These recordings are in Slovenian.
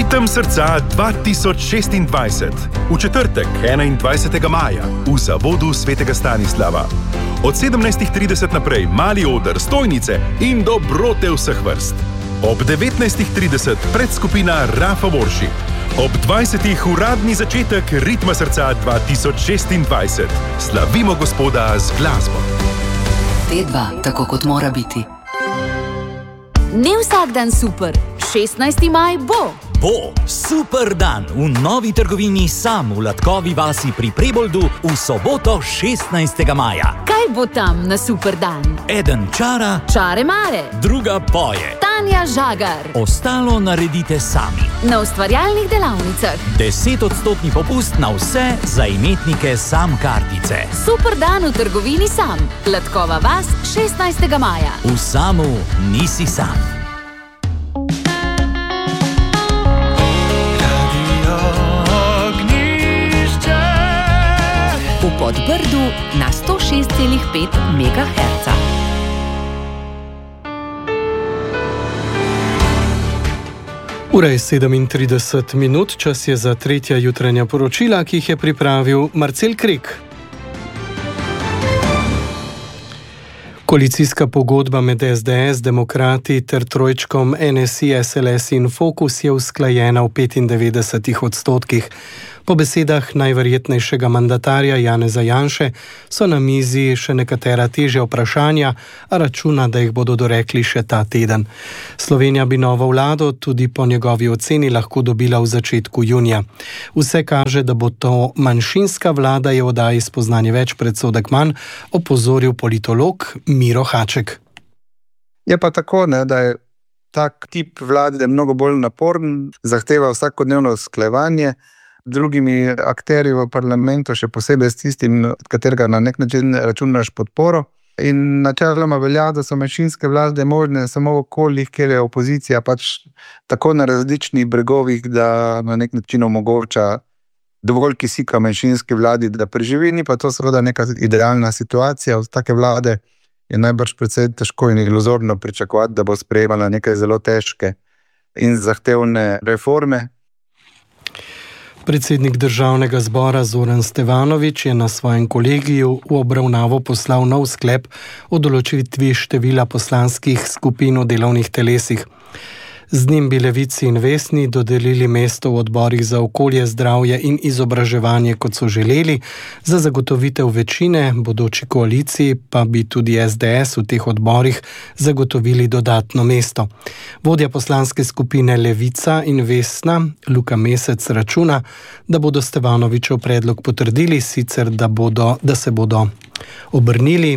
Ritem srca 2026. V četrtek, 21. maja, v Zavodu Svetega Stanislava. Od 17.30 naprej mali oder, stojnice in dobrote vseh vrst. Ob 19.30 predskupina Rafa Worship. Ob 20. uradni začetek Ritma srca 2026. Slavimo Gospoda z glasbo. T2, tako kot mora biti. Ne vsak dan super. 16. maj bo. Bo super dan v novi trgovini Sam v Latkovi vasi pri Preboldu v soboto 16. maja. Kaj bo tam na super dan? Eden čara, čare mare, druga poje. Tanja Žagar. Ostalo naredite sami. Na ustvarjalnih delavnicah 10% popust na vse za imetnike Sam kartice. Super dan v trgovini Sam. Latkova vas 16. maja. V Samu nisi sam. V Podbrdu na 106,5 MHz. Ura je 37 minut, čas je za tretja jutranja poročila, ki jih je pripravil Marcel Krik. Koalicijska pogodba med SDS, Demokrati ter trojčkom NSI, SLS in Fokus je usklajena v 95%. Po besedah najverjetnejšega mandatarja Janeza Janše so na mizi še nekatera težja vprašanja, a računa, da jih bodo dorekli še ta teden. Slovenija bi novo vlado tudi po njegovi oceni lahko dobila v začetku junija. Vse kaže, da bo to manjšinska vlada, je v oddaji Spoznanje več predsodek manj opozoril politolog Miro Haček. Je pa tako, da je tak tip vlade mnogo bolj naporen, zahteva vsakodnevno usklajevanje drugimi akterji v parlamentu, še posebej s tistim, od katerega na nek način računaš podporo. In načeloma velja, da so manjšinske vlade možne samo v okoljih, kjer je opozicija pač tako na različnih bregovih, da na nek način omogoča dovolj kisika manjšinski vladi, da preživi. Ni pa to seveda neka idealna situacija. Od take vlade je najbrž precej težko in iluzorno pričakovati, da bo sprejemala nekaj zelo težke in zahtevne reforme. Predsednik Državnega zbora Zoran Stevanović je na svojem kolegiju v obravnavo poslal nov sklep o določitvi števila poslanskih skupin v delovnih telesih. Z njim bi Levici in Vesni dodelili mesto v odborih za okolje, zdravje in izobraževanje, kot so želeli. Za zagotovitev večine bodoči koaliciji pa bi tudi SDS v teh odborih zagotovili dodatno mesto. Vodja poslanske skupine Levica in Vesna, Luka Mesec, računa, da bodo Stevanovićev predlog potrdili, sicer da se bodo obrnili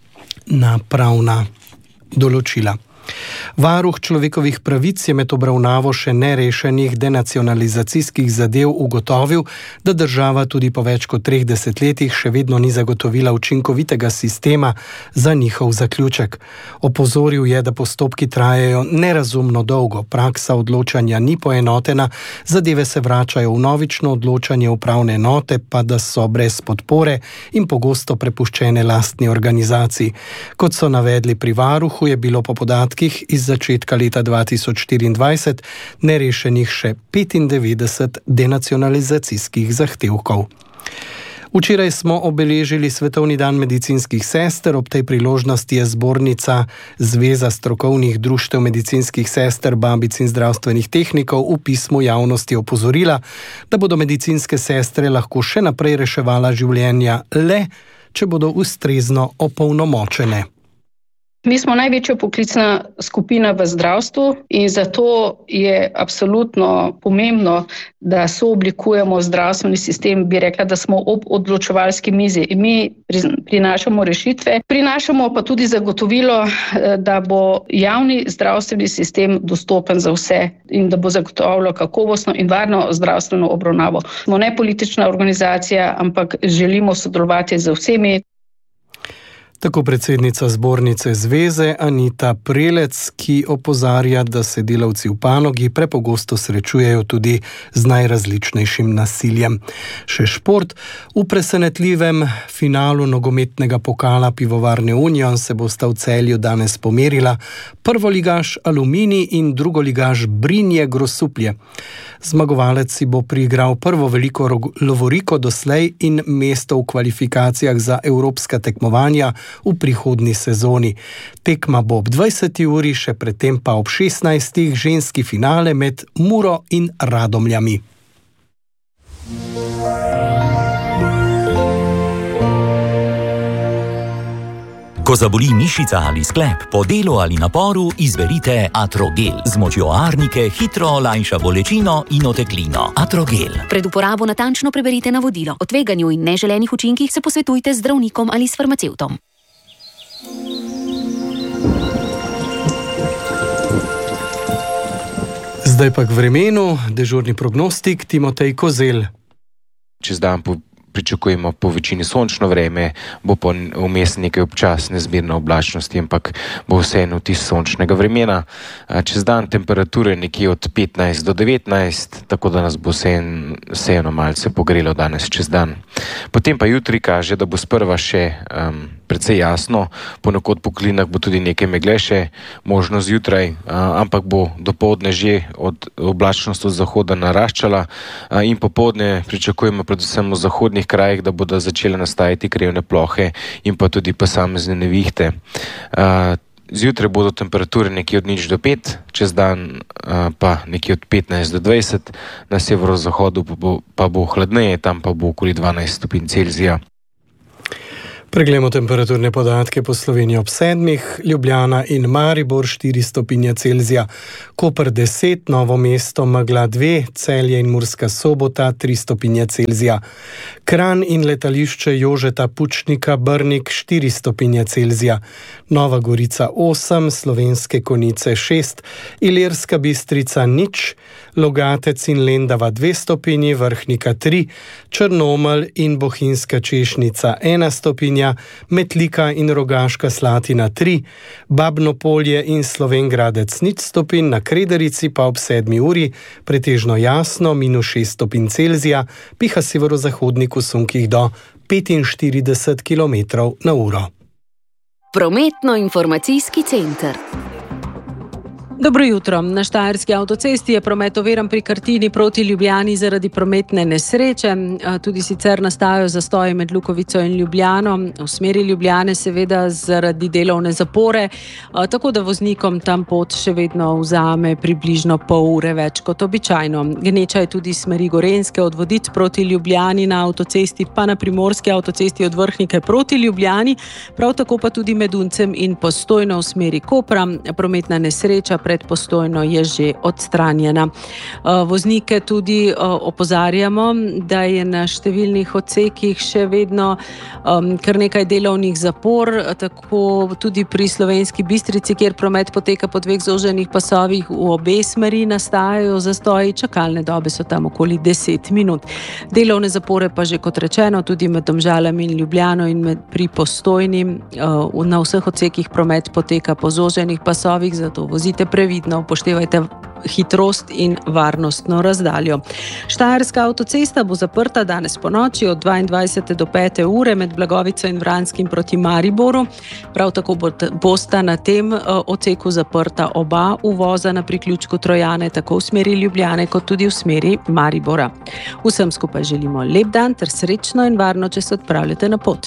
na pravna določila. Varuh človekovih pravic je med obravnavo še nerešenih denacionalizacijskih zadev ugotovil, da država tudi po več kot 3 desetletjih še vedno ni zagotovila učinkovitega sistema za njihov zaključek. Opozoril je, da postopki trajajo nerazumno dolgo, praksa odločanja ni poenotena, zadeve se vračajo v novično odločanje upravne enote, pa da so brez podpore in pogosto prepuščene lastni organizaciji. Kot so navedli pri varuhu, je bilo po podatkih iz začetka leta 2024 nerešenih še 95 denacionalizacijskih zahtevkov. Včeraj smo obeležili Svetovni dan medicinskih sester. Ob tej priložnosti je zbornica Zveza strokovnih društev medicinskih sester, babic in zdravstvenih tehnikov v pismu javnosti opozorila, da bodo medicinske sestre lahko še naprej reševala življenja le, če bodo ustrezno opolnomočene. Mi smo največja poklicna skupina v zdravstvu in zato je absolutno pomembno, da sooblikujemo zdravstveni sistem. Bi rekla, da smo ob odločevalski mizi. Mi prinašamo rešitve, prinašamo pa tudi zagotovilo, da bo javni zdravstveni sistem dostopen za vse in da bo zagotovilo kakovostno in varno zdravstveno obravnavo. Smo ne politična organizacija, ampak želimo sodelovati z vsemi. Tako predsednica zbornice zveze Anita Prelec, ki opozarja, da se delavci v panogi prepogosto srečujejo tudi z najrazličnejšim nasiljem. Še šport. V presenetljivem finalu nogometnega pokala Pivovarne Union se bosta v Celju danes pomerila prvoligaš Aluminij in drugoligaš Brinje Grosuplje. Zmagovalec si bo priigral prvo veliko lovoriko doslej in mesto v kvalifikacijah za evropska tekmovanja v prihodnji sezoni. Tekma bo ob 20. uri, še predtem pa ob 16. ženski finale med Muro in Radomljami. Ko zaboli mišica ali sklep, po delu ali naporu, izberite Atrogel. Z močjo arnike hitro olajša bolečino in oteklino. Atrogel. Pred uporabo natančno preberite navodilo. O tveganju in neželenih učinkih se posvetujte z zdravnikom ali s farmacevtom. Zdaj pa k vremenu, dežurni prognostik Timotej Kozel. Čez dan pričakujemo po večini sončno vreme, bo pa vmes nekaj občasne zmerne oblačnosti, ampak bo vseeno vtis sončnega vremena. Čez dan temperature nekje od 15 do 19, tako da nas bo vseeno malce pogrelo danes čez dan. Potem pa jutri kaže, da bo sprva še precej jasno, ponekod po klinah bo tudi nekaj megle še možno zjutraj, ampak bo dopoldne že od oblačnost od zahoda naraščala in popoldne pričakujemo predvsem v zahodnih krajih, da bodo začele nastajati krevne plohe in pa tudi posamezne nevihte. Zjutraj bodo temperature nekje od 0 do 5, čez dan pa nekje od 15 do 20, na severozahodu pa bo hladneje, tam pa bo okoli 12 stopinj Celzija. Preglejmo temperaturne podatke po Sloveniji ob 7, Ljubljana in Maribor 4 stopinje Celzija, Koper 10, Novo mesto megla 2, Celje in Murska Sobota 3 stopinje Celzija, Kranj in letališče Jožeta Pučnika Brnik 4 stopinje Celzija, Nova Gorica 8, Slovenske Konjice 6, Ilirska Bistrica 0, Logatec in Lendava 2 stopinji, Vrhnika 3, Črnomelj in Bohinjska Češnica 1 stopinja, Metlika in Rogaška Slatina 3, Babno Polje in Slovenj Gradec 0 stopinj, na Krederici pa ob 7 uri pretežno jasno, -6 stopinj Celzija, piha severozahodnik v sunkih do 45 km/h. Prometno-informacijski center. Dobro jutro. Na Štajerski avtocesti je promet oviran pri Krtini proti Ljubljani zaradi prometne nesreče. Tudi sicer nastajajo zastoji med Lukovico in Ljubljano. V smeri Ljubljane seveda zaradi delovne zapore, tako da voznikom tam pot še vedno vzame približno pol ure več kot običajno. Gneča je tudi smeri Gorenjske od Vodic proti Ljubljani na avtocesti, pa na Primorski avtocesti od Vrhnike proti Ljubljani, prav tako pa tudi med Uncem in Postojno v smeri Kopra. Prometna nesreča pred Postojno je že odstranjena. Voznike tudi opozarjamo, da je na številnih odsekih še vedno kar nekaj delovnih zapor, tako tudi pri Slovenski Bistrici, kjer promet poteka po 2 zoženih pasovih v obe smeri, nastajajo zastoji, čakalne dobe so tam okoli 10 minut. Delovne zapore pa že kot rečeno tudi med Domžalami in Ljubljano in pri Postojni. Na vseh odsekih promet poteka po zoženih pasovih, zato vozite previdno, upoštevajte hitrost in varnostno razdaljo. Štajerska avtocesta bo zaprta danes ponoči od 22. do 5. ure med Blagovico in Vranskim proti Mariboru. Prav tako bosta na tem odseku zaprta oba uvoza na priključku Trojane, tako v smeri Ljubljane kot tudi v smeri Maribora. Vsem skupaj želimo lep dan ter srečno in varno, če se odpravljate na pot.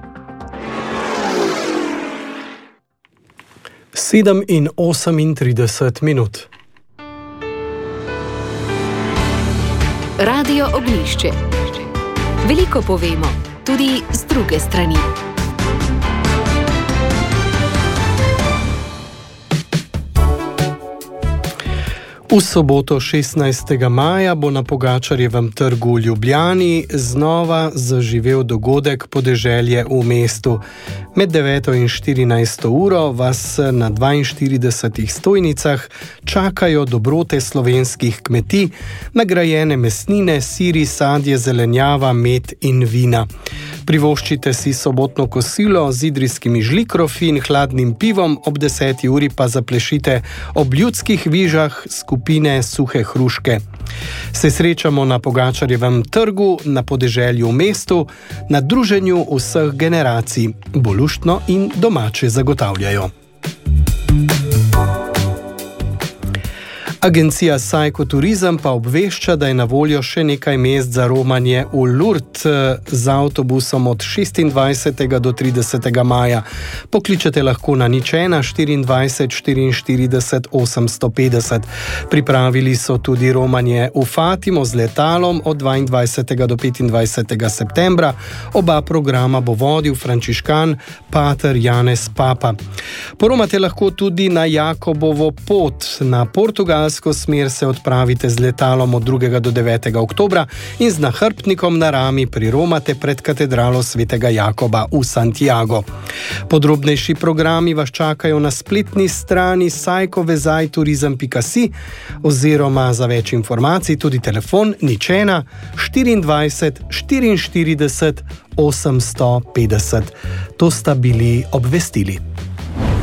7:38. Radio Ognjišče. Veliko povemo, tudi z druge strani. V soboto 16. maja bo na Pogačarjevem trgu v Ljubljani znova zaživel dogodek Podeželje v mestu. Med 9. in 14. uro vas na 42 stojnicah čakajo dobrote slovenskih kmetij, nagrajene mesnine, siri, sadje, zelenjava, med in vina. Privoščite si sobotno kosilo z idrijskimi žlikrofi in hladnim pivom, ob 10. uri pa zaplešite ob ljudskih vižah skupine Suhe hruške. Se srečamo na Pogačarjevem trgu, na podeželju v mestu, na druženju vseh generacij. Bo luštno in domače zagotavljajo. Agencija Sajko Turizem pa obvešča, da je na voljo še nekaj mest za romanje v Lourdes z avtobusom od 26. do 30. maja. Pokličete lahko na 01 24 44 850. Pripravili so tudi romanje v Fatimo z letalom od 22. do 25. septembra. Oba programa bo vodil frančiškan pater Janez Papa. Poromate lahko tudi na Jakobovo pot. Na Portugalsko smer se odpravite z letalom od 2. do 9. oktobra in z nahrbtnikom na rami priromate pred katedralo svetega Jakoba v Santiago. Podrobnejši programi vas čakajo na spletni strani sajkovezajturizem.si oziroma za več informacij tudi telefon 01 24 44 850. To sta bili obvestili.